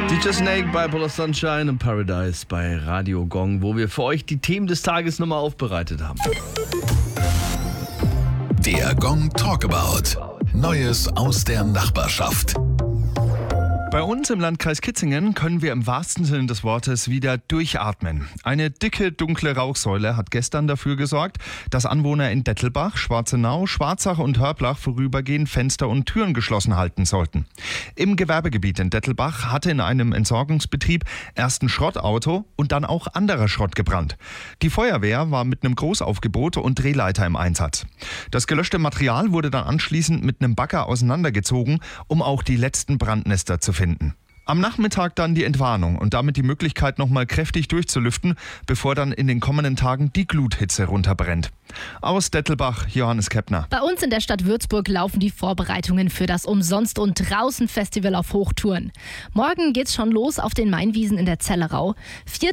DJ Snake bei Bipolar Sunshine und Paradise bei Radio Gong, wo wir für euch die Themen des Tages nochmal aufbereitet haben. Der Gong Talkabout. Neues aus der Nachbarschaft. Bei uns im Landkreis Kitzingen können wir im wahrsten Sinne des Wortes wieder durchatmen. Eine dicke, dunkle Rauchsäule hat gestern dafür gesorgt, dass Anwohner in Dettelbach, Schwarzenau, Schwarzach und Hörblach vorübergehend Fenster und Türen geschlossen halten sollten. Im Gewerbegebiet in Dettelbach hatte in einem Entsorgungsbetrieb erst ein Schrottauto und dann auch anderer Schrott gebrannt. Die Feuerwehr war mit einem Großaufgebot und Drehleiter im Einsatz. Das gelöschte Material wurde dann anschließend mit einem Bagger auseinandergezogen, um auch die letzten Brandnester zu finden. Am Nachmittag dann die Entwarnung und damit die Möglichkeit, nochmal kräftig durchzulüften, bevor dann in den kommenden Tagen die Gluthitze runterbrennt. Aus Dettelbach, Johannes Keppner. Bei uns in der Stadt Würzburg laufen die Vorbereitungen für das Umsonst- und Draußen-Festival auf Hochtouren. Morgen geht's schon los auf den Mainwiesen in der Zellerau.